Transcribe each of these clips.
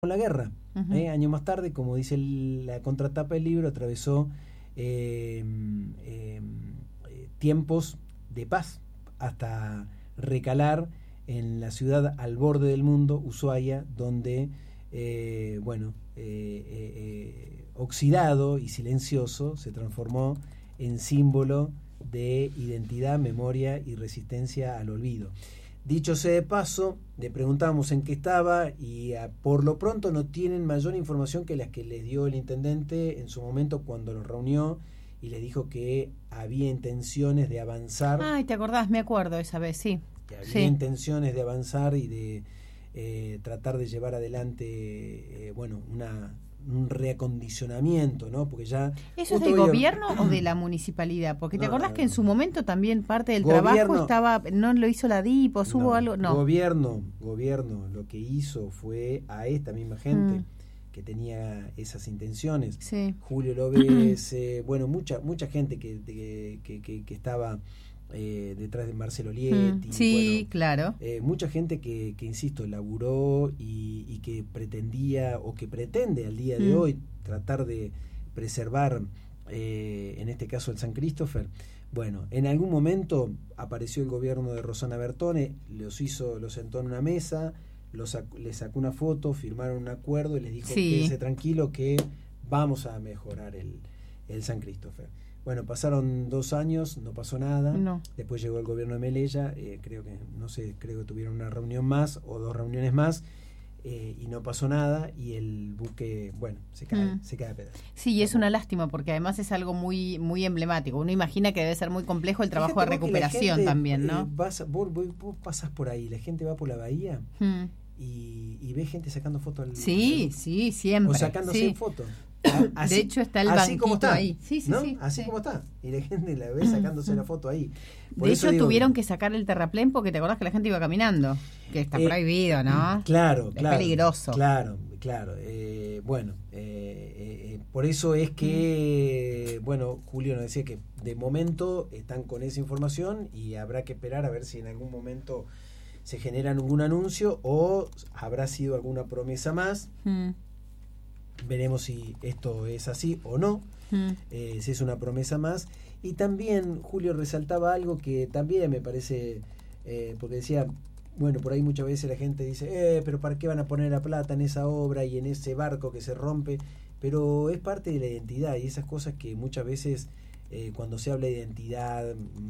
la guerra. Uh-huh. Años más tarde, como dice la contratapa del libro, atravesó tiempos de paz hasta recalar en la ciudad al borde del mundo, Ushuaia, donde oxidado y silencioso se transformó en símbolo de identidad, memoria y resistencia al olvido. Dicho sea de paso, le preguntamos en qué estaba y por lo pronto no tienen mayor información que las que les dio el intendente en su momento cuando los reunió y les dijo que había intenciones de avanzar. Ay, ¿te acordás? Me acuerdo esa vez, sí. Que había intenciones de avanzar y de tratar de llevar adelante, un reacondicionamiento, ¿no? Porque ya... ¿Eso es del gobierno o de la municipalidad? Porque te acordás que en su momento también parte del trabajo estaba, no lo hizo la DIPO, hubo algo, no. Gobierno lo que hizo fue a esta misma gente que tenía esas intenciones. Sí. Julio López, mucha gente que estaba detrás de Marcelo Lietti. Sí, claro. Mucha gente que insisto, laburó y que pretendía o que pretende al día de hoy tratar de preservar, en este caso el San Christopher. Bueno, en algún momento apareció el gobierno de Rosana Bertone, los sentó en una mesa, les sacó una foto, firmaron un acuerdo y les dijo: quédese tranquilo que vamos a mejorar el San Christopher. Bueno, pasaron 2 años, no pasó nada. No. Después llegó el gobierno de Melella, creo que tuvieron una reunión más o 2 reuniones más, y no pasó nada, y el buque, se cae a pedazos. Sí, y es una lástima, porque además es algo muy muy emblemático. Uno imagina que debe ser muy complejo el trabajo de recuperación también, ¿no? Vos pasás por ahí, la gente va por la bahía y ves gente sacando fotos al... Sí, siempre. O sacándose fotos. De hecho está el banquito como está, ahí. Sí, ¿no? sí. Así como está. Y la gente la ve sacándose la foto ahí. De hecho tuvieron que sacar el terraplén porque te acordás que la gente iba caminando. Que está prohibido, ¿no? Claro. Es peligroso. Claro. Por eso es que, Julio nos decía que de momento están con esa información y habrá que esperar a ver si en algún momento se genera algún anuncio o habrá sido alguna promesa más. Veremos si esto es así o no, si es una promesa más. Y también Julio resaltaba algo que también me parece, porque decía, por ahí muchas veces la gente dice, pero ¿para qué van a poner la plata en esa obra y en ese barco que se rompe? Pero es parte de la identidad y esas cosas que muchas veces cuando se habla de identidad,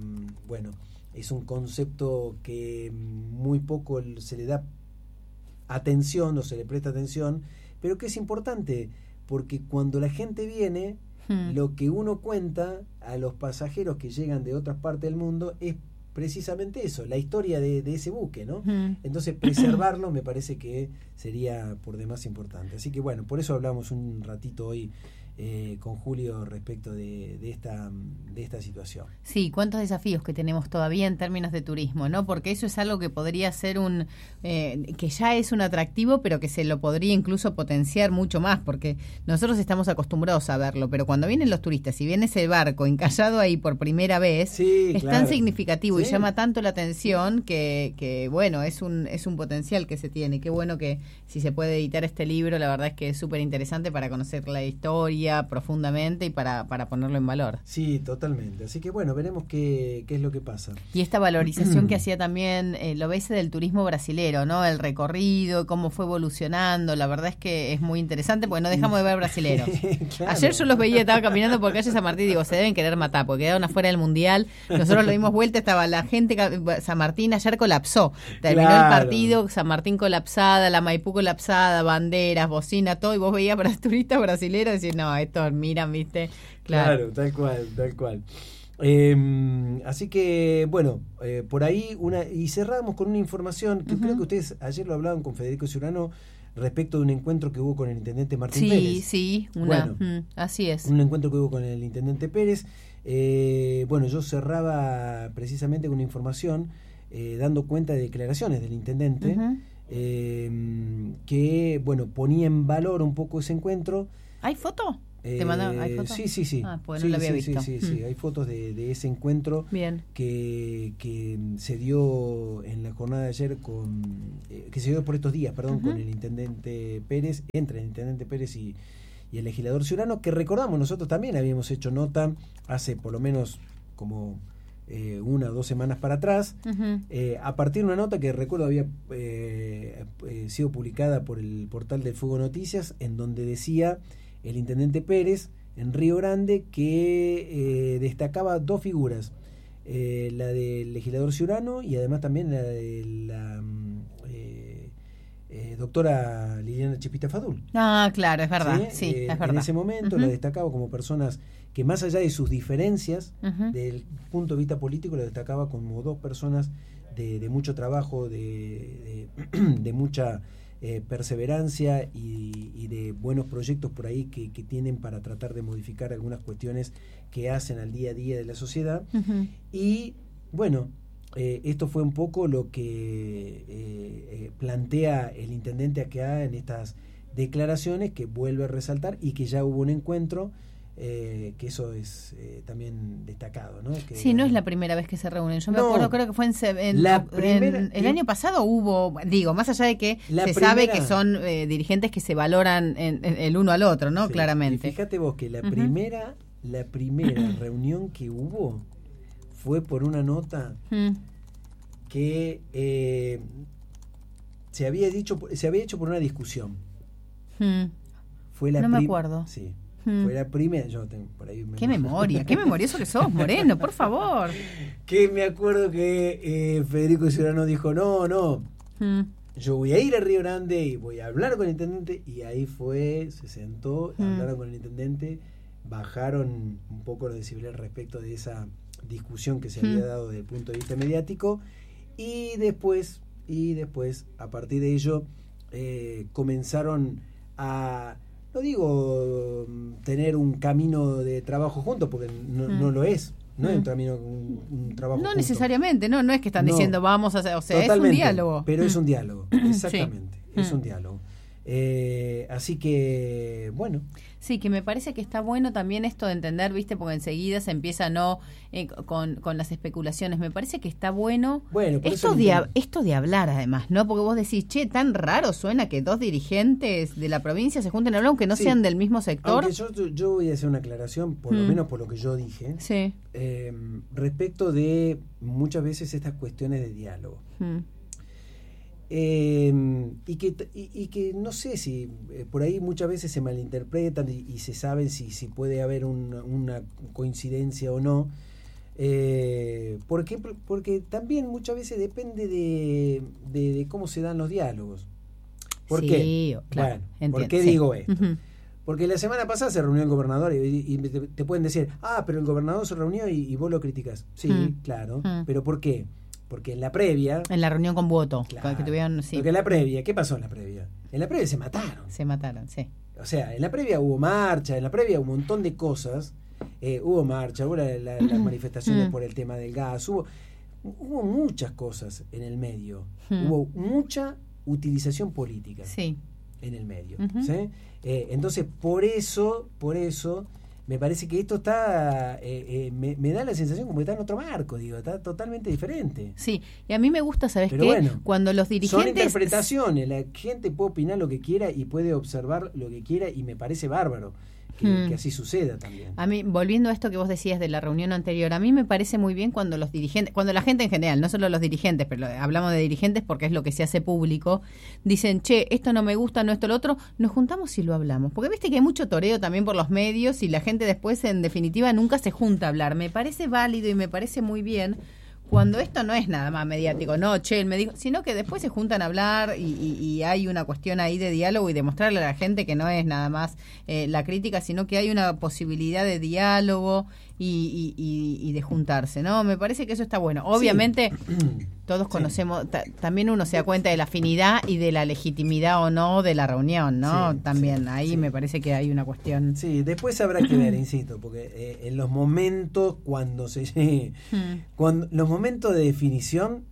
es un concepto que muy poco se le da atención o se le presta atención, pero que es importante, porque cuando la gente viene, lo que uno cuenta a los pasajeros que llegan de otras partes del mundo es precisamente eso, la historia de ese buque, ¿no? Entonces preservarlo me parece que sería por demás importante. Así que por eso hablamos un ratito hoy con Julio respecto de esta situación. Sí, cuántos desafíos que tenemos todavía en términos de turismo, ¿no? Porque eso es algo que podría ser que ya es un atractivo, pero que se lo podría incluso potenciar mucho más, porque nosotros estamos acostumbrados a verlo, pero cuando vienen los turistas y viene ese barco encallado ahí por primera vez, es tan significativo y llama tanto la atención que es un potencial que se tiene. Qué bueno que si se puede editar este libro, la verdad es que es súper interesante para conocer la historia profundamente y para ponerlo en valor. Sí, totalmente. Así que veremos qué es lo que pasa. Y esta valorización que hacía también lo ves del turismo brasilero, ¿no? El recorrido, cómo fue evolucionando, la verdad es que es muy interesante porque no dejamos de ver brasileros. Claro. Ayer yo los veía, estaba caminando por calle San Martín y digo, se deben querer matar porque quedaron afuera del Mundial. Nosotros lo dimos vuelta, estaba la gente, San Martín ayer colapsó. Terminó el partido, San Martín colapsada, la Maipú colapsada, banderas, bocina, todo, y vos veías para turistas brasileros y decís, no, estos miran, ¿viste? Claro, tal cual. Así que, por ahí, y cerramos con una información que creo que ustedes ayer lo hablaban con Federico Ciurano respecto de un encuentro que hubo con el intendente Martín Pérez. Sí, así es. Un encuentro que hubo con el intendente Pérez. Yo cerraba precisamente con una información dando cuenta de declaraciones del intendente que, ponía en valor un poco ese encuentro. ¿Hay foto? ¿Te mandaron? ¿Hay fotos? Sí. Ah, pues no la había visto. Sí. Hay fotos de ese encuentro. Bien. Que se dio en la jornada de ayer que se dio por estos días, con el intendente Pérez, entre el intendente Pérez y el legislador Ciurano, que recordamos, nosotros también habíamos hecho nota hace por lo menos como 1 o 2 semanas para atrás, a partir de una nota que recuerdo había sido publicada por el portal del Fuego Noticias, en donde decía el intendente Pérez en Río Grande que destacaba 2 figuras, la del legislador Ciurano y además también la de la doctora Liliana Chepita Fadul. Ah, claro, es verdad. Sí, es verdad. En ese momento la destacaba como personas que, más allá de sus diferencias, del punto de vista político, la destacaba como 2 personas de mucho trabajo, de mucha perseverancia y de buenos proyectos por ahí que tienen para tratar de modificar algunas cuestiones que hacen al día a día de la sociedad. Y bueno, esto fue un poco lo que plantea el intendente acá en estas declaraciones, que vuelve a resaltar y que ya hubo un encuentro, que eso es también destacado, ¿no? Que, sí, no es la primera vez que se reúnen. Yo me acuerdo, creo que fue el año pasado hubo, más allá de que sabe que son dirigentes que se valoran el uno al otro, ¿no? Sí, claramente. Y fíjate vos que la primera reunión que hubo fue por una nota que se había hecho por una discusión. Fue la no me acuerdo. Sí. Fue la primera, yo tengo por ahí. Qué memorioso que sos, Moreno, por favor. Que me acuerdo que Federico Ciurano dijo, no, yo voy a ir a Río Grande y voy a hablar con el intendente, y ahí se sentó, hablaron con el intendente, bajaron un poco los decibeles respecto de esa discusión que se había dado desde el punto de vista mediático, y después a partir de ello comenzaron a, no digo tener un camino de trabajo juntos, porque no lo es, no es un trabajo no juntos. Necesariamente, no es que están diciendo vamos a hacer, o sea, totalmente, es un diálogo. Pero es un diálogo, exactamente, es un diálogo. Así que, bueno. Sí, que me parece que está bueno también esto de entender, ¿viste? Porque enseguida se empieza con las especulaciones. Me parece que está bueno, esto de hablar, además, ¿no? Porque vos decís, tan raro suena que 2 dirigentes de la provincia se junten a hablar, aunque no sean del mismo sector. Aunque yo voy a hacer una aclaración, por lo menos por lo que yo dije, respecto de muchas veces estas cuestiones de diálogo. Y que no sé si por ahí muchas veces se malinterpretan y se saben si puede haber una coincidencia o no, porque también muchas veces depende de cómo se dan los diálogos. ¿Por qué? Claro, bueno, ¿por qué digo esto? Porque la semana pasada se reunió el gobernador y te pueden decir, pero el gobernador se reunió y vos lo criticás. Sí, claro, pero ¿por qué? Porque en la previa... En la reunión con voto. Claro, que tuvieron, porque en la previa, ¿qué pasó en la previa? En la previa se mataron. Sí. O sea, en la previa hubo marcha, en la previa hubo un montón de cosas. Hubo marcha, hubo las manifestaciones por el tema del gas, hubo muchas cosas en el medio. Hubo mucha utilización política en el medio. ¿Sí? Entonces, por eso... me parece que esto está me da la sensación como que está en otro marco, está totalmente diferente. Sí, y a mí me gusta, ¿sabes qué? Bueno, cuando los dirigentes... Son interpretaciones, la gente puede opinar lo que quiera y puede observar lo que quiera, y me parece bárbaro que así suceda también. A mí, volviendo a esto que vos decías de la reunión anterior, a mí me parece muy bien cuando los dirigentes, cuando la gente en general, no solo los dirigentes, pero hablamos de dirigentes porque es lo que se hace público, dicen, esto no me gusta, no esto, lo otro, nos juntamos y lo hablamos. Porque viste que hay mucho toreo también por los medios y la gente después, en definitiva, nunca se junta a hablar. Me parece válido y me parece muy bien cuando esto no es nada más mediático, él me dijo, sino que después se juntan a hablar y hay una cuestión ahí de diálogo y de mostrarle a la gente que no es nada más la crítica, sino que hay una posibilidad de diálogo y de juntarse, ¿no? Me parece que eso está bueno. Obviamente, todos conocemos, también uno se da cuenta de la afinidad y de la legitimidad o no de la reunión, ¿no? También, ahí me parece que hay una cuestión. Sí, después habrá que ver, insisto, porque en los momentos cuando los momentos de definición,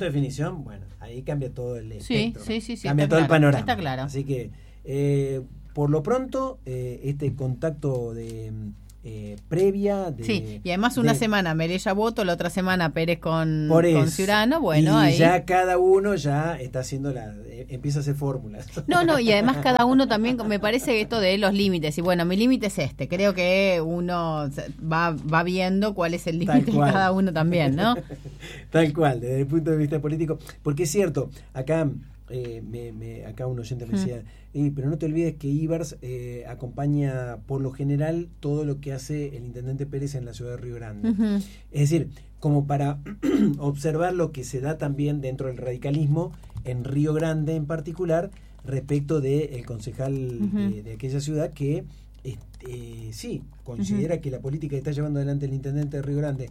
bueno, ahí cambia todo el espectro. Sí, cambia todo el panorama. Está claro. Así que por lo pronto, este contacto de previa de, sí, y además una semana Melella Boto, la otra semana Pérez con Ciurano, bueno, y ahí ya cada uno ya está haciendo empieza a hacer fórmulas. No, y además cada uno también, me parece esto de los límites, y bueno, mi límite es este, creo que uno va viendo cuál es el límite de cada uno también, ¿no? Tal cual, desde el punto de vista político, porque es cierto, acá acá un oyente me decía, pero no te olvides que Ibars acompaña por lo general todo lo que hace el intendente Pérez en la ciudad de Río Grande. Es decir, como para observar lo que se da también dentro del radicalismo en Río Grande en particular, respecto del concejal de aquella ciudad que sí, considera que la política que está llevando adelante el intendente de Río Grande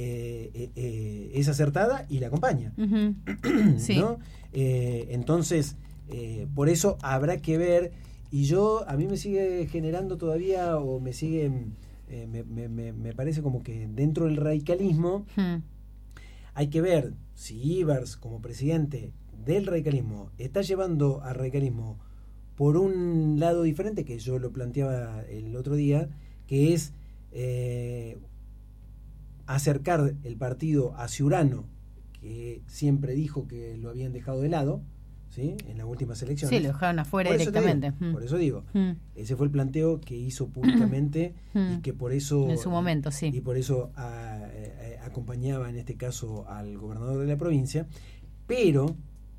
es acertada y la acompaña. Sí. ¿No? Entonces, por eso habrá que ver, y a mí me sigue generando todavía, o me sigue, me parece como que dentro del radicalismo hay que ver si Ibars como presidente del radicalismo está llevando al radicalismo por un lado diferente, que yo lo planteaba el otro día, que es acercar el partido a Ciurano, que siempre dijo que lo habían dejado de lado, ¿sí? En las últimas elecciones. Sí, lo dejaron afuera directamente. Por eso digo, ese fue el planteo que hizo públicamente y que por eso en su momento, sí. Y por eso acompañaba en este caso al gobernador de la provincia, pero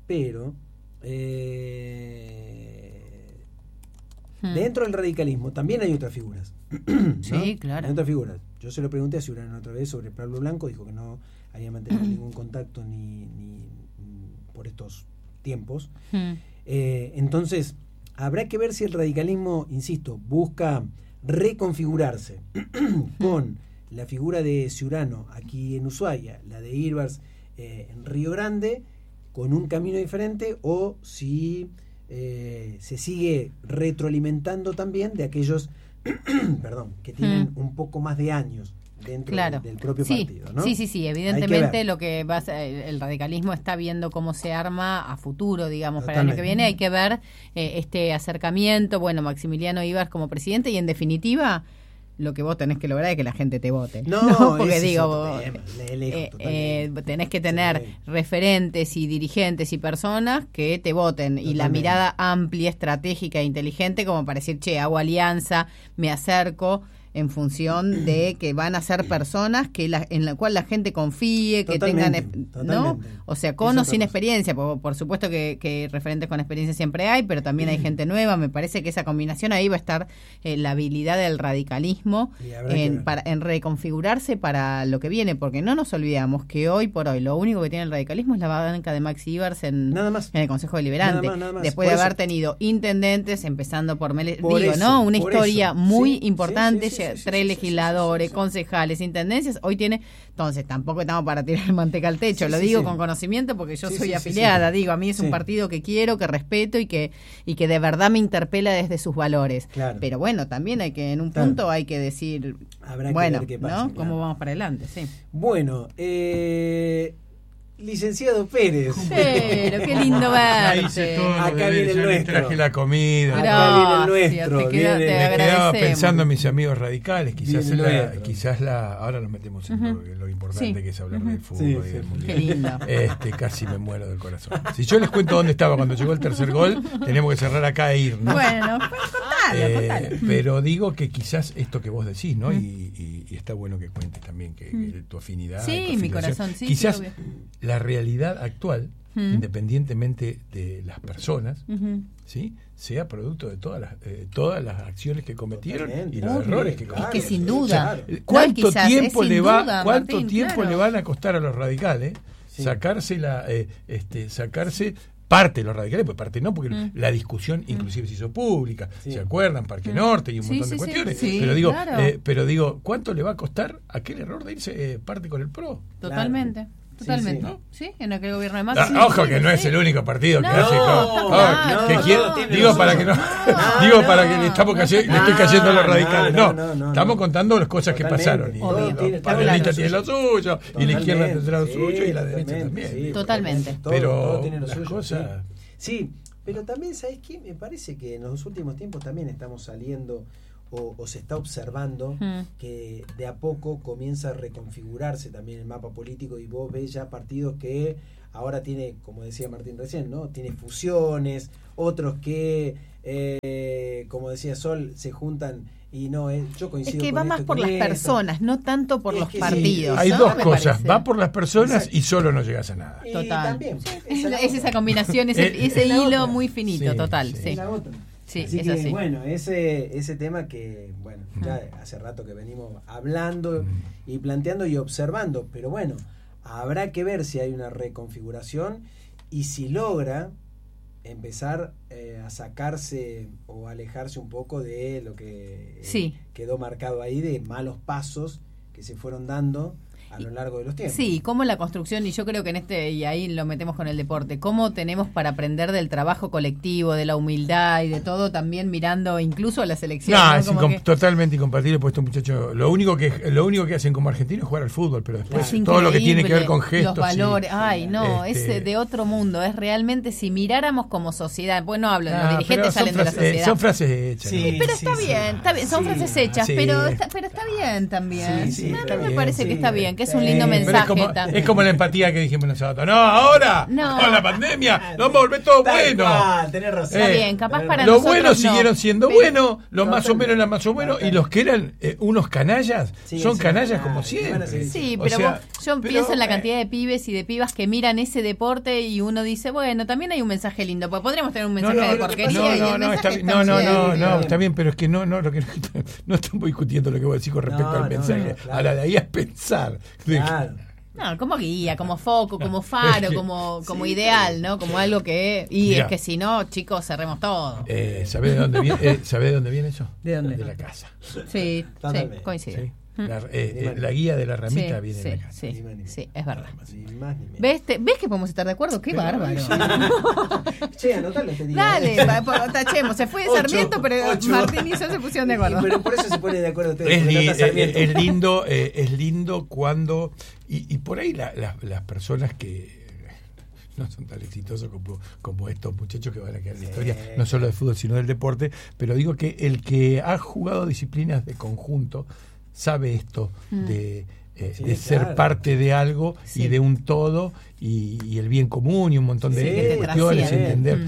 dentro del radicalismo también hay otras figuras. ¿No? Sí, claro. Hay otras figuras. Yo se lo pregunté a Ciurano otra vez sobre Pablo Blanco, dijo que no había mantenido ningún contacto ni por estos tiempos. Entonces, habrá que ver si el radicalismo, insisto, busca reconfigurarse con la figura de Ciurano aquí en Ushuaia, la de Ibars en Río Grande, con un camino diferente, o si se sigue retroalimentando también de aquellos que tienen un poco más de años dentro del propio partido, ¿no? Sí, evidentemente lo que el radicalismo está viendo cómo se arma a futuro, digamos, para el año que viene. Hay que ver este acercamiento, bueno, Maximiliano Ibars como presidente, y en definitiva lo que vos tenés que lograr es que la gente te vote. No porque digo, tenés que tener referentes y dirigentes y personas que te voten. Totalmente. Y la mirada amplia, estratégica e inteligente como para decir, hago alianza, me acerco, en función de que van a ser personas en la cual la gente confíe, que tengan, ¿no? O sea, con o sin experiencia, por supuesto que referentes con experiencia siempre hay, pero también hay gente nueva. Me parece que esa combinación ahí va a estar la habilidad del radicalismo en reconfigurarse para lo que viene, porque no nos olvidamos que hoy por hoy lo único que tiene el radicalismo es la banca de Maxi Ibars en el Consejo Deliberante, nada más. Después de haber tenido intendentes, empezando por una historia muy importante. 3 legisladores, concejales, intendencias, hoy tiene, entonces tampoco estamos para tirar manteca al techo, lo digo con conocimiento porque yo soy afiliada, digo, a mí es un partido que quiero, que respeto y que de verdad me interpela desde sus valores, pero bueno, también hay que, en un punto hay que decir, habrá que ver qué pasa, ¿no? ¿Cómo vamos para adelante? Bueno, licenciado Pérez. Pero qué lindo verte. Acá viene el nuestro. Traje la comida. Acá viene el nuestro. Me quedaba pensando en mis amigos radicales. Quizás ahora nos metemos en lo importante que es hablar del fútbol y del mundial. Qué lindo. Casi me muero del corazón. Si yo les cuento dónde estaba cuando llegó el tercer gol, tenemos que cerrar acá e ir, ¿no? Bueno, contalo. Pero digo que quizás esto que vos decís, ¿no? Y está bueno que cuentes también que tu afinidad. Sí, mi corazón, sí. Quizás la realidad actual, independientemente de las personas, ¿sí? Sea producto de todas las acciones que cometieron y los errores que cometieron. Es que sin duda. ¿Cuánto tiempo le van a costar a los radicales sacarse parte de los radicales, pues parte no, porque la discusión inclusive se hizo pública, ¿se acuerdan? Parque Norte y un montón de cuestiones, pero digo, ¿cuánto le va a costar aquel error de irse parte con el PRO? Totalmente. Totalmente. ¿No? Sí, en aquel gobierno de Macri. Ojo que no es el único partido que hace digo para que le estoy cayendo a los radicales. No, estamos contando las cosas que pasaron. Y los panelistas tienen lo suyo, y la izquierda tendrá lo suyo, y la derecha también. Totalmente. Pero las cosas. Sí, Pero también, ¿sabes qué? Me parece que en los últimos tiempos también estamos saliendo o se está observando que de a poco comienza a reconfigurarse también el mapa político y vos ves ya partidos que ahora tiene, como decía Martín recién, ¿no? Tiene fusiones, otros que, como decía Sol, se juntan y no, yo coincido es que con va más por las personas, no tanto por los partidos. Hay ¿no? dos cosas, va por las personas y solo no llegas a nada. Y total. También, es esa combinación, ese hilo muy finito, total. Sí. La otra. Sí, así es que, así. bueno, ese tema que, bueno, ya hace rato que venimos hablando y planteando y observando, pero bueno, habrá que ver si hay una reconfiguración y si logra empezar a sacarse o alejarse un poco de lo que quedó marcado ahí, de malos pasos que se fueron dando a lo largo de los tiempos. Sí, como la construcción, y yo creo que y ahí lo metemos con el deporte, cómo tenemos para aprender del trabajo colectivo, de la humildad y de todo, también mirando incluso a la selección. No, es totalmente incompatible, porque estos muchachos, lo único que hacen como argentinos es jugar al fútbol, pero después todo lo que tiene que ver con gestos. Los valores, es de otro mundo, es realmente, si miráramos como sociedad, bueno, hablo, los dirigentes salen de la sociedad. Son frases hechas. Sí, pero está bien, son frases hechas, pero está bien también. A mí me parece que está bien, que es un lindo mensaje. Es como la empatía que dijimos nosotros. No, ahora, con la pandemia, no vamos a volver todo bueno. Tenés razón. Está bien, capaz para los nosotros buenos siguieron siendo buenos, los más o menos eran más o menos, y los que eran unos canallas, son canallas como siempre. Sí, pero yo pienso en la cantidad de pibes y de pibas que miran ese deporte y uno dice, bueno, también hay un mensaje lindo, porque podríamos tener un mensaje de porquería. No, está bien, pero es que no estamos discutiendo lo que voy a decir con respecto al mensaje. A la de ahí es pensar. Claro. No, como guía, como foco, como faro, como ideal, ¿no? Como algo que... Y mirá, es que si no, chicos, cerremos todo. ¿Sabés de dónde viene? ¿Sabés de dónde viene eso? ¿De dónde? De la casa. Sí, coincido. Sí. La guía de la ramita viene de la casa. Sí, es verdad. ¿Ves que podemos estar de acuerdo? ¡Qué bárbaro! Che, anotalo este día. Dale, tachemos. Se fue de Sarmiento, pero Martín y yo se pusieron de acuerdo. Pero por eso se pone de acuerdo ustedes. Es lindo cuando... Y por ahí las personas que no son tan exitosos como estos muchachos que van a quedar en la historia, no solo del fútbol, sino del deporte, pero digo que el que ha jugado disciplinas de conjunto sabe esto de ser parte de algo y de un todo y el bien común y un montón de cuestiones, entender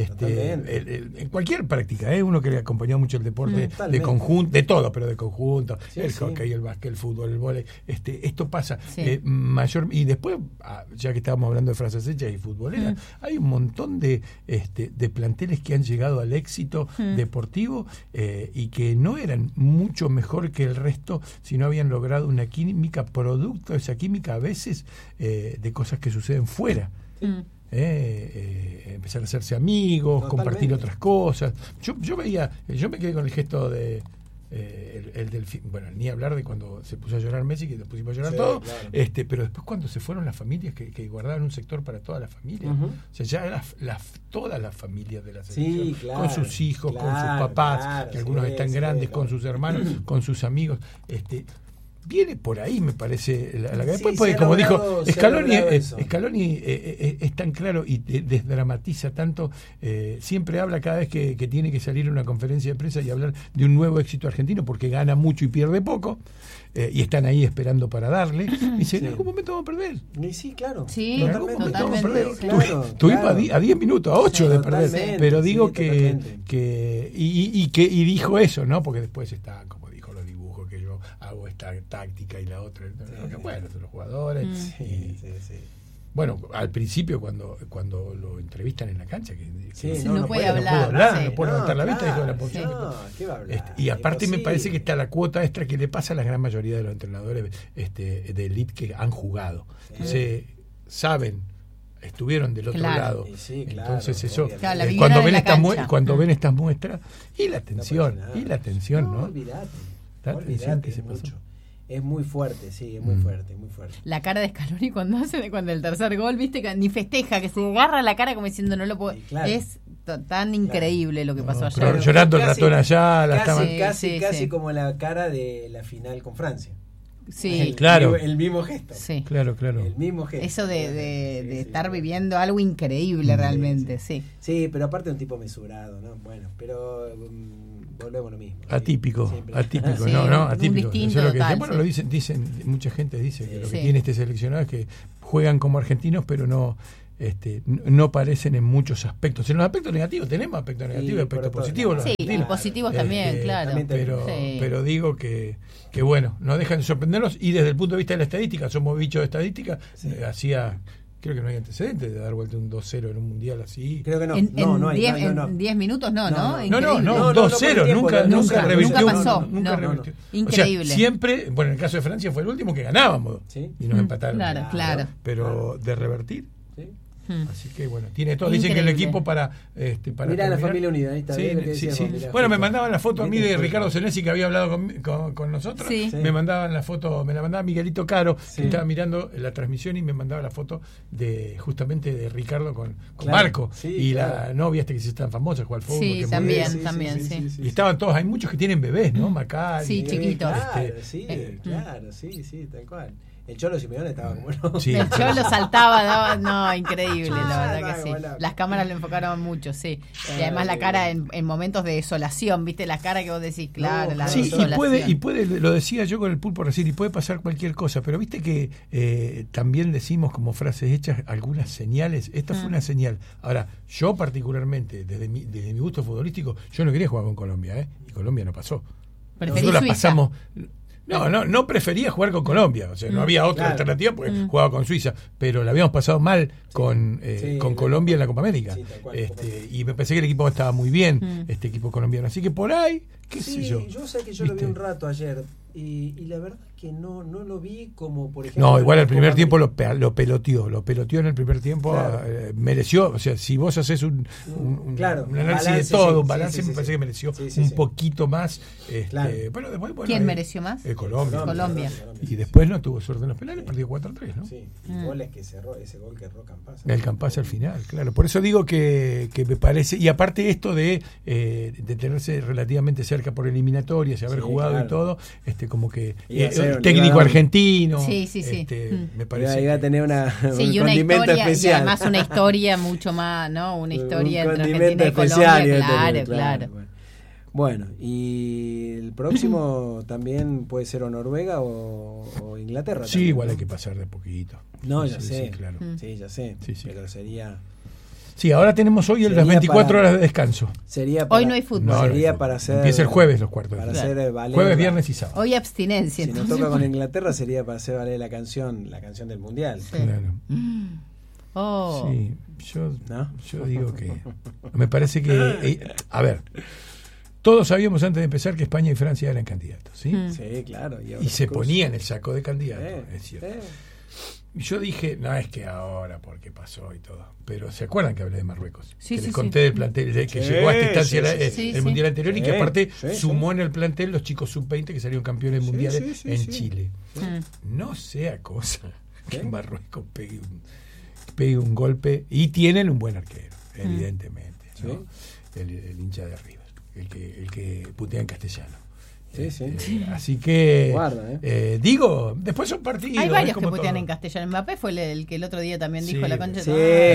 en cualquier práctica, uno que le acompañó mucho el deporte de conjunto, de todo, pero de conjunto, el hockey, el básquet, el fútbol, el vóley, esto pasa mayor, y después, ya que estábamos hablando de frases hechas y futboleras, hay un montón de planteles que han llegado al éxito deportivo y que no eran mucho mejor que el resto si no habían logrado una química producto de esa química a veces de cosas que suceden fuera. Empezar a hacerse amigos, compartir otras cosas. Yo me quedé con el gesto de el del bueno, ni hablar de cuando se puso a llorar Messi, que nos pusimos a llorar todos, claro. Pero después cuando se fueron las familias que guardaban un sector para toda la familia, o sea, ya todas las familias de la selección, claro, con sus hijos, claro, con sus papás, claro, que algunos están grandes, claro, con sus hermanos, con sus amigos, viene por ahí, me parece. Después puede, como dijo Scaloni, es tan claro y desdramatiza tanto. Siempre habla cada vez que tiene que salir a una conferencia de prensa y hablar de un nuevo éxito argentino, porque gana mucho y pierde poco, y están ahí esperando para darle. Y dice, en algún momento vamos a perder. Y sí, claro. Sí, en algún momento vamos a perder. Claro, Estuvimos a 10 minutos, a 8 de perder. Pero digo que dijo eso, ¿no? Porque después está, como dijo, los dibujos que yo hago esta táctica y la otra, bueno, son los jugadores. Bueno, al principio cuando lo entrevistan en la cancha, que no puede hablar, no puede levantar la vista, dijo la posición. ¿qué va a hablar? Y aparte me parece que está la cuota extra que le pasa a la gran mayoría de los entrenadores de elite que han jugado. Entonces, saben, estuvieron del otro lado. Entonces eso, cuando ven estas muestras, y la tensión, ¿no? Olvidate, que mucho. Es muy fuerte, sí, es muy fuerte, muy fuerte. La cara de Scaloni cuando el tercer gol, viste, que ni festeja, que se agarra la cara como diciendo no lo puedo. Claro. Es tan increíble lo que pasó ayer. Llorando el ratón allá, casi como la cara de la final con Francia. Sí, claro. El mismo gesto. Sí. Claro. El mismo gesto. Eso de estar viviendo algo increíble realmente, sí. Sí, pero aparte un tipo mesurado, ¿no? Bueno, pero volvemos a lo mismo. Atípico, Siempre. atípico, Sí, atípico. distinto, Eso es lo que total, bueno, sí. lo dicen, mucha gente dice que lo que Sí. tiene este seleccionado es que juegan como argentinos, pero no parecen en muchos aspectos. En los aspectos negativos tenemos aspectos negativos y aspectos positivos. Sí, y positivos también, claro. Pero digo que bueno, no dejan de sorprendernos y desde el punto de vista de la estadística, somos bichos de estadística, creo que no hay antecedentes de dar vuelta un 2-0 en un mundial así. Creo que no. En no hay. En 10 minutos no. No, Increíble. 2-0, nunca revirtió. Pasó. Nunca revirtió. Increíble. O sea, siempre, bueno, en el caso de Francia fue el último que ganábamos y nos empataron. Claro. Pero de revertir. Sí. Así que bueno, tiene todo. Dicen que el equipo para mirá la familia unida, ahí está. Sí. Bueno, me mandaban la foto a mí de Ricardo Senesi, que había hablado con nosotros. Sí. Me mandaban la foto, me la mandaba Miguelito Caro, que estaba mirando la transmisión y me mandaba la foto justamente de Ricardo con Marco y la novia que se tan famosa, juega al fútbol. Sí, también, sí. Y estaban todos, hay muchos que tienen bebés, ¿no? Macari. Sí, chiquitos. Claro, sí, tal cual. El Cholo Simeone estaba como no. Sí, el Cholo saltaba, increíble, la verdad que sí. Las cámaras lo enfocaron mucho, sí. Y además la cara en momentos de desolación, ¿viste? La cara que vos decís, claro, la desolación. Y puede, lo decía yo con el Pulpo recién, y puede pasar cualquier cosa, pero viste que también decimos como frases hechas algunas señales. Esta fue una señal. Ahora, yo particularmente, desde mi gusto futbolístico, yo no quería jugar con Colombia, y Colombia no pasó. Nosotros la pasamos. No prefería jugar con Colombia, o sea, no había otra alternativa porque jugaba con Suiza, pero la habíamos pasado mal con Colombia en la Copa América. Y me pensé que el equipo estaba muy bien, este equipo colombiano, así que por ahí, qué sé yo. Yo sé que yo lo vi un rato ayer y la verdad que no lo vi como, por ejemplo... No, igual el primer tiempo lo peloteó en el primer tiempo, mereció, o sea, si vos haces un análisis de todo, un balance, me parece que mereció un poquito más. Bueno, después, ¿Quién mereció más? Colombia. Y después no tuvo suerte en los penales, perdió 4-3, ¿no? Sí, y goles que cerró, ese gol que erró Campazzo. El Campazzo al final, claro. Por eso digo que me parece, y aparte esto de tenerse relativamente cerca por eliminatorias y haber jugado y todo, como que técnico argentino, me parece que iba a tener un y condimento historia, especial. Y además una historia mucho más, ¿no? Una historia entre Argentina y Colombia, claro. Bueno, y el próximo también puede ser o Noruega o Inglaterra. Sí, también, igual hay que pasar de poquito. No, ya sé. Sí, claro. Sí, ya sé. Pero sería... Sí, ahora tenemos hoy las 24 horas de descanso. Hoy no hay fútbol. Sería para hacer... Empieza el jueves los cuartos. Para hacer valer, jueves, viernes y sábado. Hoy abstinencia. Si nos toca con Inglaterra sería para hacer valer la canción del Mundial. Sí. Claro. Sí, yo digo que... Me parece que... a ver... Todos sabíamos antes de empezar que España y Francia eran candidatos, ¿sí? Sí, claro. Y se ponían el saco de candidatos, es cierto. Yo dije, no es que ahora, porque pasó y todo. Pero ¿se acuerdan que hablé de Marruecos? Que les conté del plantel, que llegó a esta instancia el mundial anterior y que aparte sumó en el plantel los chicos sub-20 que salieron campeones mundiales en Chile. No sea cosa que Marruecos pegue un golpe, y tienen un buen arquero, evidentemente, ¿no? El hincha de River, el que putea en castellano. Así que digo, después son partidos. Hay varios que putean en castellano. Mbappé fue el que el otro día también dijo la concha. Sí,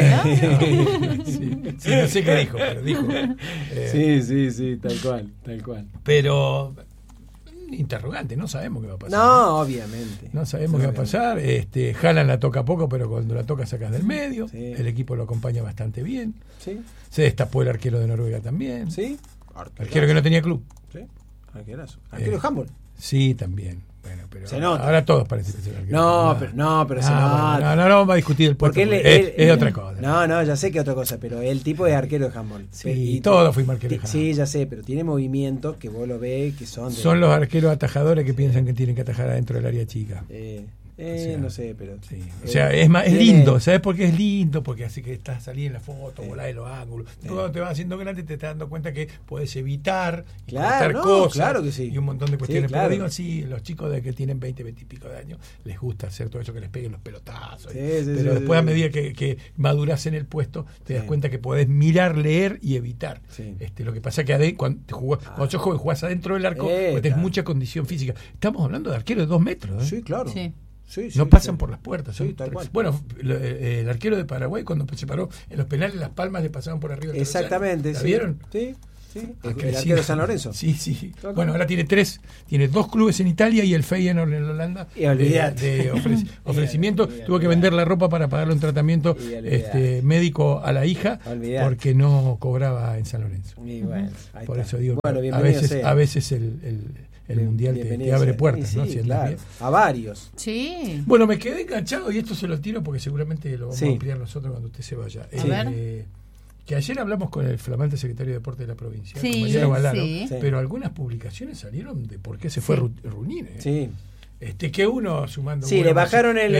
no sé qué dijo, pero dijo. Sí, tal cual. Pero interrogante, no sabemos qué va a pasar. No, obviamente. No sabemos qué va a pasar. Haaland la toca poco, pero cuando la toca sacas del medio. El equipo lo acompaña bastante bien. Se destapó el arquero de Noruega también. Arquero que no tenía club. Arquerazo. Arquero de handball. Sí, también. Bueno, pero se nota. Ahora todos parecen que son arqueros. Pero se nota. No vamos a discutir el puesto. Porque es otra cosa. No, ya sé que es otra cosa, pero el tipo es arquero de handball. Sí, todos fuimos arqueros de handball. Sí, ya sé, pero tiene movimientos que vos lo ves que son... Son los arqueros atajadores que piensan que tienen que atajar adentro del área chica. no sé, pero... Sí. O sea, es lindo. ¿Sabes por qué es lindo? Porque así que estás saliendo en la foto, volás de los ángulos. Tú cuando te vas haciendo grande te estás dando cuenta que puedes evitar y cortar cosas. Claro que sí. Y un montón de cuestiones. Sí, claro. Pero digo, los chicos de que tienen 20 y pico de años, les gusta hacer todo eso, que les peguen los pelotazos. Pero después a medida que madurás en el puesto, te das cuenta que podés mirar, leer y evitar. Sí. Lo que pasa que cuando sos joven jugás adentro del arco, porque tenés mucha condición física. Estamos hablando de arqueros de 2 metros. Sí, claro. Sí. No pasan por las puertas. Tal cual. Bueno, el arquero de Paraguay, cuando se paró en los penales, las palmas le pasaban por arriba. Exactamente. ¿La vieron? Sí. El arquero de San Lorenzo. Sí. Bueno, ahora tiene 2 clubes en Italia y el Feyenoord en Holanda. Y de ofrecimiento. Tuvo que vender la ropa para pagarle un tratamiento médico a la hija porque no cobraba en San Lorenzo. Y bueno, por eso digo, a veces el mundial te abre puertas, ¿no? Sí, claro. A varios. Sí. Bueno, me quedé enganchado y esto se lo tiro porque seguramente lo vamos a ampliar nosotros cuando usted se vaya. Que ayer hablamos con el flamante secretario de Deporte de la provincia, con Mariano Balano, pero algunas publicaciones salieron de por qué se fue Runine. Sí. Que uno sumando. Sí, le bajaron el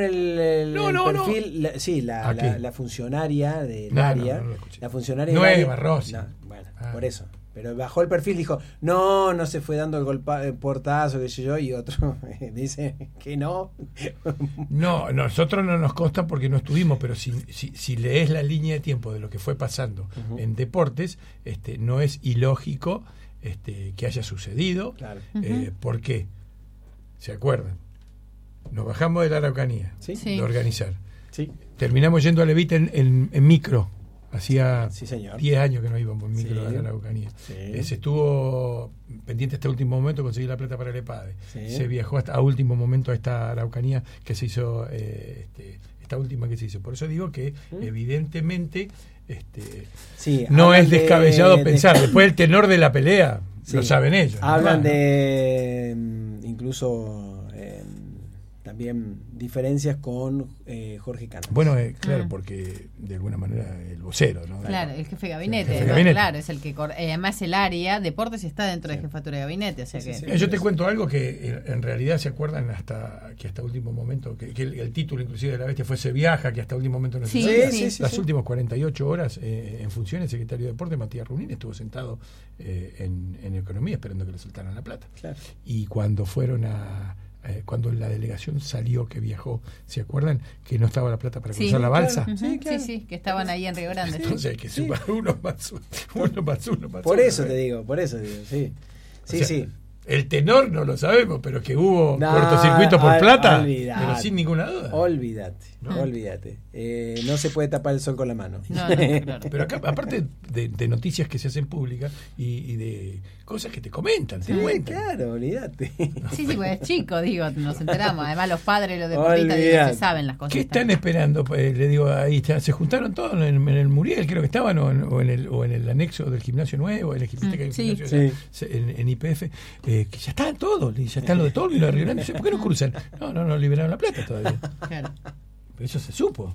perfil. La funcionaria del área. La funcionaria Nueva, Rossi. Por eso. Pero bajó el perfil, dijo, no se fue dando el portazo, qué sé yo, y otro dice que no. No, nosotros no nos consta porque no estuvimos, pero si lees la línea de tiempo de lo que fue pasando en deportes, no es ilógico que haya sucedido. Claro. ¿Por qué? ¿Se acuerdan? Nos bajamos de la Araucanía, de organizar. Sí. Terminamos yendo a Levita en micro. Hacía 10 años que no íbamos en micro a la Araucanía. Se estuvo pendiente hasta último momento de conseguir la plata para el EPADE. Se viajó hasta a último momento a esta Araucanía que se hizo, esta última que se hizo. Por eso digo que evidentemente no es descabellado pensar. Después el tenor de la pelea lo saben ellos. Hablan de incluso también diferencias con Jorge Cánovas. Bueno, claro, porque de alguna manera el vocero, ¿no? Claro, el jefe de gabinete, claro, es el que además el área deportes está dentro de jefatura de gabinete, o sea que yo te cuento algo que en realidad se acuerdan hasta último momento que el título inclusive de la bestia fue Se viaja, que hasta último momento no se las últimas 48 horas en funciones el secretario de Deporte Matías Runín estuvo sentado en economía esperando que le soltaran la plata. Claro. Y cuando fueron cuando la delegación salió, que viajó, ¿se acuerdan? Que no estaba la plata para cruzar la balsa. Claro. Sí, que estaban ahí en Río Grande. Entonces hay que sumar uno más uno. Por eso te digo, sí. Sí. El tenor no lo sabemos, pero que hubo cortocircuito por plata, pero sin ninguna duda. Olvídate. No se puede tapar el sol con la mano. No, claro. Pero acá, aparte de noticias que se hacen públicas y de cosas que te comentan, te cuentan. Claro, olvídate. Sí, pues es chico, nos enteramos. Además los padres, los deportistas, se saben las cosas. ¿Qué están esperando? Le digo, ahí se juntaron todos en el Muriel, creo que estaban, o en el anexo del gimnasio nuevo, en el gimnasio en IPF, que ya están todos, ya están los de Tolvi, los de Río Grande. ¿Por qué no cruzan? No liberaron la plata todavía. Claro. Pero eso se supo.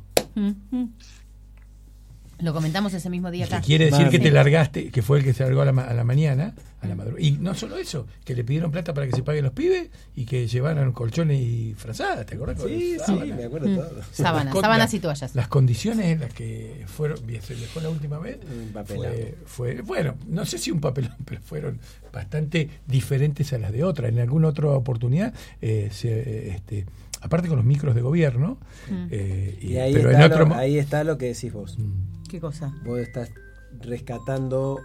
Lo comentamos ese mismo día acá. Quiere decir que te largaste, que fue el que se largó a la mañana, a la madrugada. Y no solo eso, que le pidieron plata para que se paguen los pibes y que llevaran colchones y frazadas, ¿te acuerdas? Sí, me acuerdo todo. Sábanas y toallas. Las condiciones en las que se dejó la última vez fue, bueno, no sé si un papelón, pero fueron bastante diferentes a las de otra. En alguna otra oportunidad aparte con los micros de gobierno y ahí, ahí está lo que decís vos. ¿Qué cosa? Vos estás rescatando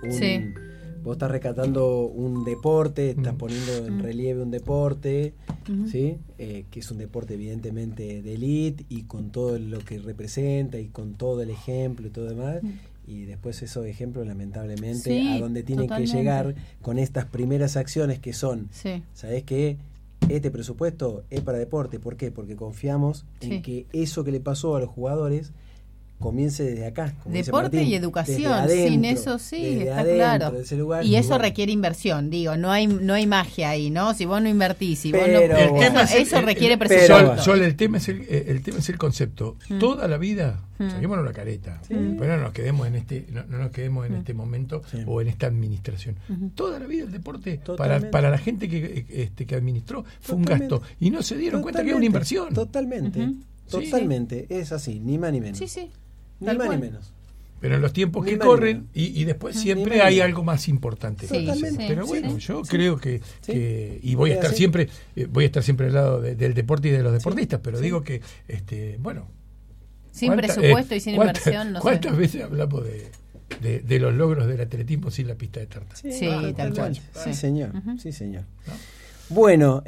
un deporte, estás poniendo en relieve un deporte, ¿sí? Que es un deporte evidentemente de élite y con todo lo que representa y con todo el ejemplo y todo demás. Y después esos ejemplos lamentablemente a donde tienen que llegar con estas primeras acciones que son, ¿sabés qué? Este presupuesto es para deporte. ¿Por qué? Porque confiamos en que eso que le pasó a los jugadores comience desde acá. Deporte Martín, y educación, adentro, sin eso sí, está claro. Y eso requiere inversión, digo, no hay magia ahí, ¿no? Si vos no invertís, si vos no... Eso requiere presupuesto. Sol, el tema es el concepto. Toda la vida, saquémonos la careta, pero no nos quedemos en este momento o en esta administración. Toda la vida el deporte, para la gente que administró, fue un gasto. Y no se dieron cuenta que es una inversión. Totalmente, es así, ni más ni menos. Sí. Ni más ni menos. Pero en los tiempos que corren y después siempre hay algo más importante. Pero bueno, yo creo que y voy a estar siempre al lado del deporte y de los deportistas, pero digo que bueno, sin presupuesto y sin inversión, no sé. ¿Cuántas veces hablamos de los logros del atletismo sin la pista de tarta? Sí, tal cual. Sí, señor. Sí, señor. ¿No? Bueno,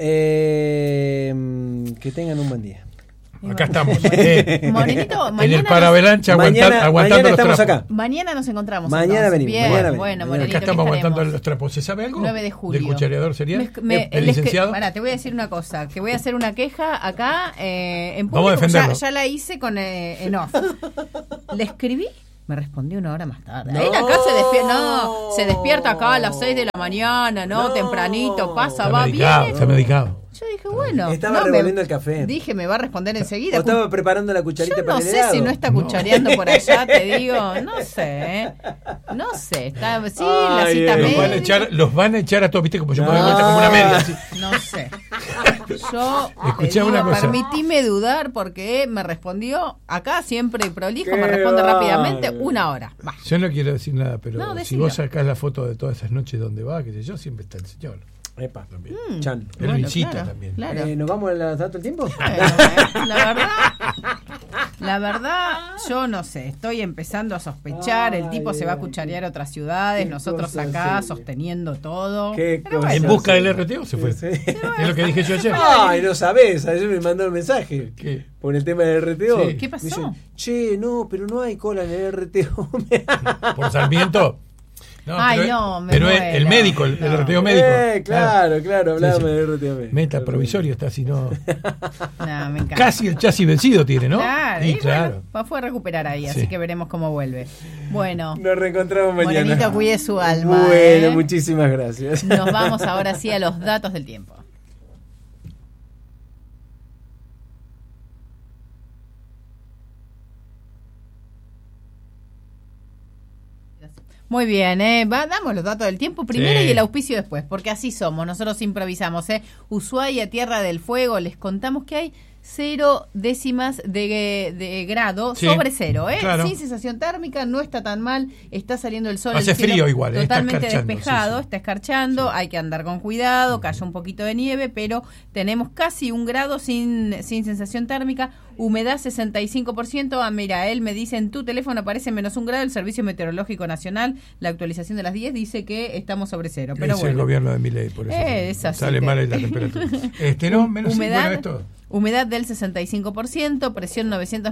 que tengan un buen día. Acá estamos. Morenito, en el Paravelancha aguantando los trapos. Acá. Mañana nos encontramos. Mañana venimos. Bien, bueno, Morenito, acá estamos aguantando los trapos. ¿Se sabe algo? 9 de julio. ¿Del cuchareador sería? ¿El licenciado? Te voy a decir una cosa. Que voy a hacer una queja acá en público. Vamos a defenderlo. Ya la hice en off. Le escribí. Me respondió una hora más tarde. Él acá se despierta acá a las 6 de la mañana, tempranito, va bien. Está medicado. Yo dije, bueno. Estaba revolviendo el café. Dije, me va a responder enseguida. ¿O estaba preparando la cucharita para el helado? No sé si no está cuchareando por allá, te digo. No sé. Está, sí, la cita médica. Los van a echar a todos, viste, como yo me doy cuenta como una media. Así. No sé. Yo escuché una cosa. Permitíme dudar porque me respondió acá siempre prolijo, me responde rápidamente 1 hora. Va. Yo no quiero decir nada, pero si vos sacás la foto de todas esas noches donde va, qué sé yo, siempre está el señor. Epa, también. Chan. Él visita también. Claro. ¿Nos vamos a la dato el tiempo? La verdad, yo no sé. Estoy empezando a sospechar. El tipo se va a cucharear a otras ciudades. Nosotros acá sosteniendo todo. ¿En busca del RTO se fue? Sí. Es lo que dije yo ayer. Ay, no sabés. Ayer me mandó un mensaje. ¿Qué? Por el tema del RTO. Sí. ¿Qué pasó? Dicen, pero no hay cola en el RTO. ¿Por Sarmiento? No, pero el médico, el RTO médico. Claro, hablábamos del RTO médico. Meta provisorio está, si no. Me encanta. Casi el chasis vencido tiene, ¿no? Claro, claro. Bueno, fue a recuperar ahí, así que veremos cómo vuelve. Bueno, nos reencontramos mañana. Morenito, cuide su alma. Bueno, muchísimas gracias. Nos vamos ahora sí a los datos del tiempo. Muy bien, damos los datos del tiempo primero y el auspicio después, porque así somos, nosotros improvisamos. Ushuaia, Tierra del Fuego, les contamos que hay 0 décimas de grado sobre cero, claro. Sin sensación térmica, no está tan mal, está saliendo el sol. Hace frío igual, totalmente despejado, está escarchando, hay que andar con cuidado, cayó un poquito de nieve, pero tenemos casi 1 grado sin sensación térmica, humedad 65%, mira, él me dice en tu teléfono aparece -1 grado, el Servicio Meteorológico Nacional, la actualización de las 10 dice que estamos sobre cero, pero es el gobierno de Milei, por eso sale mal la temperatura. Humedad, humedad del 65%, presión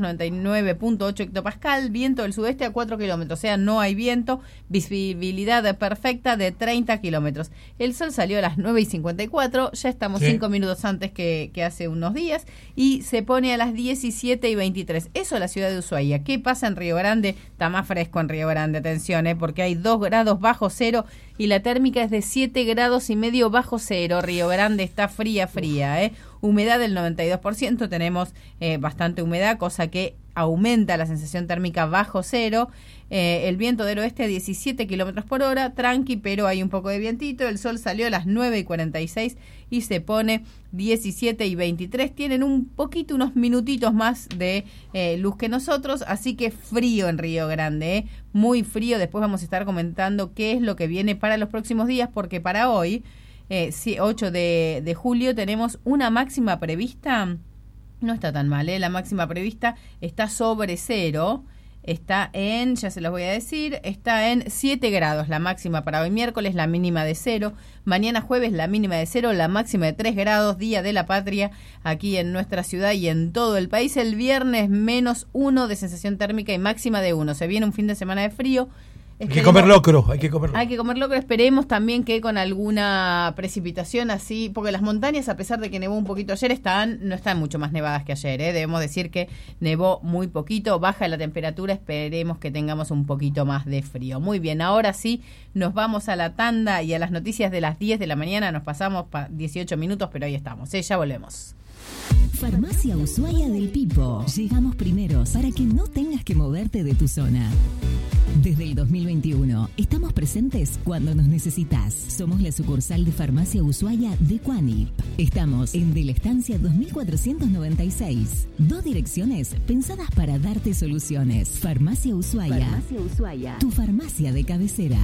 999.8 hectopascal, viento del sudeste a 4 kilómetros, o sea, no hay viento, visibilidad perfecta de 30 kilómetros. El sol salió a las 9:54, ya estamos 5 minutos antes que hace unos días, y se pone a las 17:23. Eso es la ciudad de Ushuaia. ¿Qué pasa en Río Grande? Está más fresco en Río Grande, atención, porque hay 2 grados bajo cero y la térmica es de 7 grados y medio bajo cero. Río Grande está fría. Humedad del 92%, tenemos bastante humedad, cosa que aumenta la sensación térmica bajo cero. El viento del oeste a 17 kilómetros por hora, tranqui, pero hay un poco de vientito. El sol salió a las 9:46 y se pone 17:23. Tienen unos minutitos más de luz que nosotros, así que frío en Río Grande, muy frío. Después vamos a estar comentando qué es lo que viene para los próximos días, porque para hoy, 8 de julio, tenemos una máxima prevista. No está tan mal, la máxima prevista está sobre cero. Está ya se los voy a decir, está en 7 grados la máxima para hoy miércoles, la mínima de 0. Mañana jueves la mínima de 0, la máxima de 3 grados, Día de la Patria aquí en nuestra ciudad y en todo el país. El viernes -1 de sensación térmica y máxima de 1. Se viene un fin de semana de frío. Hay que comer locro. Hay que comer locro. Esperemos también que con alguna precipitación así, porque las montañas, a pesar de que nevó un poquito ayer, no están mucho más nevadas que ayer. Debemos decir que nevó muy poquito, baja la temperatura, esperemos que tengamos un poquito más de frío. Muy bien, ahora sí, nos vamos a la tanda y a las noticias de las 10 de la mañana. Nos pasamos 18 minutos, pero ahí estamos. Ya volvemos. Farmacia Ushuaia del Pipo. Llegamos primeros para que no tengas que moverte de tu zona. Desde el 2021, estamos presentes cuando nos necesitas. Somos la sucursal de Farmacia Ushuaia de Cuanip. Estamos en De la Estancia 2496. 2 direcciones pensadas para darte soluciones. Farmacia Ushuaia. Tu farmacia de cabecera.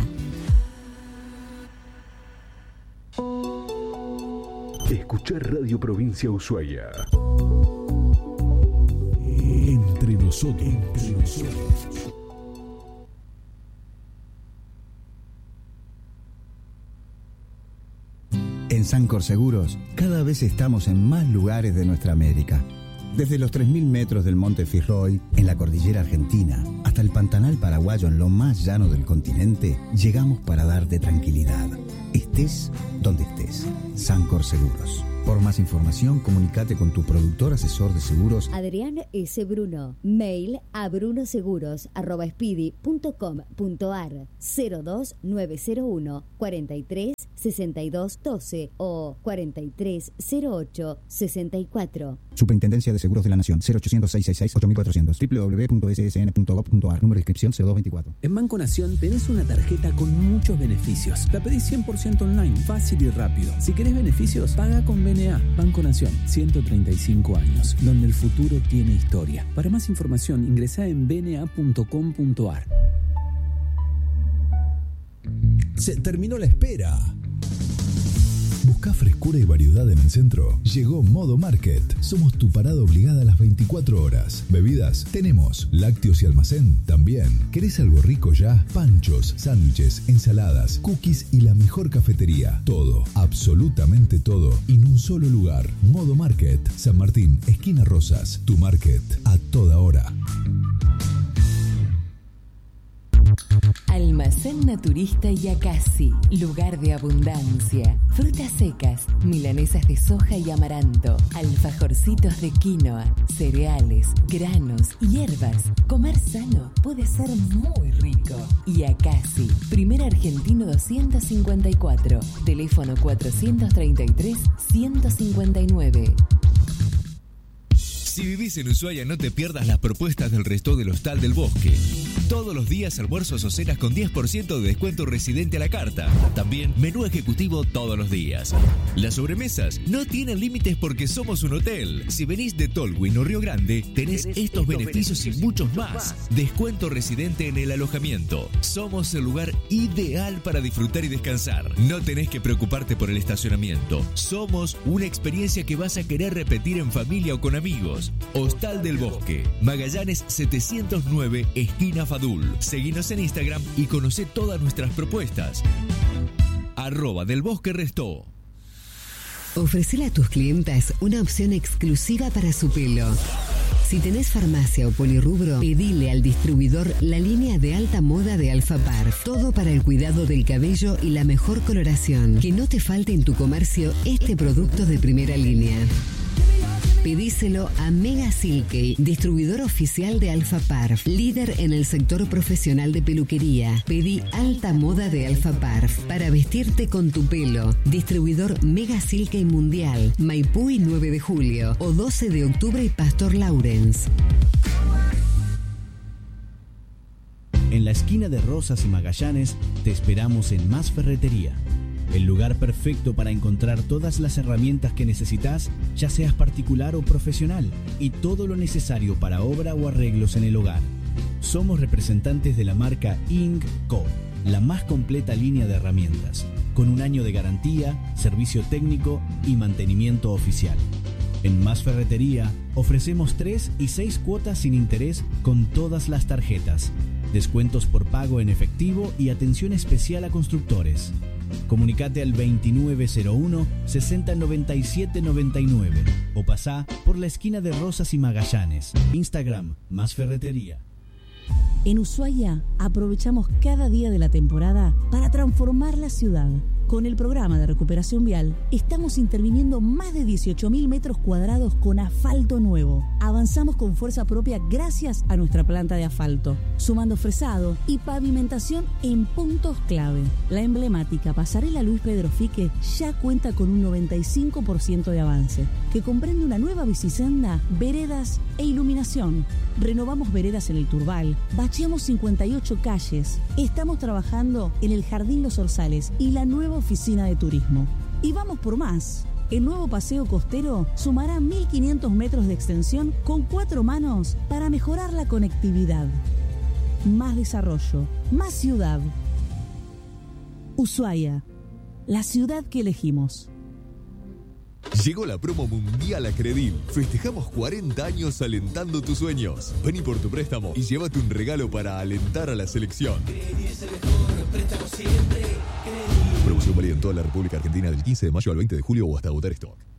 Escuchar Radio Provincia Ushuaia. Entre nosotros. En Sancor Seguros, cada vez estamos en más lugares de nuestra América. Desde los 3.000 metros del Monte Fitzroy, en la cordillera argentina, hasta el Pantanal paraguayo en lo más llano del continente, llegamos para darte tranquilidad. Estés donde estés. Sancor Seguros. Por más información, comunícate con tu productor asesor de seguros. Adrián S. Bruno. Mail a brunoseguros@speedy.com.ar 02901 43 62 12 o 43 08 64. Superintendencia de Seguros de la Nación. 0800 666 8400. www.ssn.gov.ar. Número de inscripción 0224. En Banco Nación tenés una tarjeta con muchos beneficios. La pedís 100% online, fácil y rápido. Si querés beneficios, paga con BNA. Banco Nación, 135 años, donde el futuro tiene historia. Para más información, ingresá en bna.com.ar. Se terminó la espera. ¿Buscás frescura y variedad en el centro? Llegó Modo Market. Somos tu parada obligada a las 24 horas. Bebidas, tenemos. Lácteos y almacén, también. ¿Querés algo rico ya? Panchos, sándwiches, ensaladas, cookies y la mejor cafetería. Todo, absolutamente todo, en un solo lugar. Modo Market. San Martín, esquina Rosas. Tu market, a toda hora. Almacén Naturista Yacasi, lugar de abundancia. Frutas secas, milanesas de soja y amaranto, alfajorcitos de quinoa, cereales, granos, hierbas. Comer sano puede ser muy rico. Yacasi, primer argentino 254, teléfono 433-159. Si vivís en Ushuaia, no te pierdas las propuestas del Resto del Hostal del Bosque. Todos los días almuerzos o cenas con 10% de descuento residente a la carta. También menú ejecutivo todos los días. Las sobremesas no tienen límites porque somos un hotel. Si venís de Tolwyn o Río Grande, tenés estos beneficios y muchos más. Descuento residente en el alojamiento. Somos el lugar ideal para disfrutar y descansar. No tenés que preocuparte por el estacionamiento. Somos una experiencia que vas a querer repetir en familia o con amigos. Hostal del Bosque, Magallanes 709, esquina Fadul. Seguinos en Instagram y conocé todas nuestras propuestas. @delbosquerestó. Ofrecele a tus clientas una opción exclusiva para su pelo. Si tenés farmacia o polirrubro, pedile al distribuidor la línea de alta moda de Alpha Parf. Todo para el cuidado del cabello y la mejor coloración. Que no te falte en tu comercio este producto de primera línea. Pedíselo a Mega Silkey, distribuidor oficial de Alpha Parf, líder en el sector profesional de peluquería. Pedí alta moda de Alpha Parf para vestirte con tu pelo. Distribuidor Mega Silkey Mundial, Maipú y 9 de julio, o 12 de octubre y Pastor Lawrence. En la esquina de Rosas y Magallanes, te esperamos en Más Ferretería. El lugar perfecto para encontrar todas las herramientas que necesitas, ya seas particular o profesional, y todo lo necesario para obra o arreglos en el hogar. Somos representantes de la marca Ing.co, la más completa línea de herramientas, con 1 año de garantía, servicio técnico y mantenimiento oficial. En Más Ferretería ofrecemos 3 y 6 cuotas sin interés con todas las tarjetas, descuentos por pago en efectivo y atención especial a constructores. Comunicate al 2901 609799 o pasá por la esquina de Rosas y Magallanes. Instagram, Más Ferretería. En Ushuaia aprovechamos cada día de la temporada para transformar la ciudad. Con el programa de recuperación vial, estamos interviniendo más de 18.000 metros cuadrados con asfalto nuevo. Avanzamos con fuerza propia gracias a nuestra planta de asfalto, sumando fresado y pavimentación en puntos clave. La emblemática pasarela Luis Pedro Fique ya cuenta con un 95% de avance, que comprende una nueva bicisenda, veredas e iluminación. Renovamos veredas en el Turbal, bacheamos 58 calles. Estamos trabajando en el Jardín Los Orzales y la nueva oficina de turismo. Y vamos por más. El nuevo paseo costero sumará 1.500 metros de extensión con 4 manos para mejorar la conectividad. Más desarrollo, más ciudad. Ushuaia, la ciudad que elegimos. Llegó la promo mundial a Credil. Festejamos 40 años alentando tus sueños. Vení por tu préstamo y llévate un regalo para alentar a la selección. Credil es el mejor, préstamo siempre. Credil. Promoción válida en toda la República Argentina del 15 de mayo al 20 de julio o hasta agotar stock.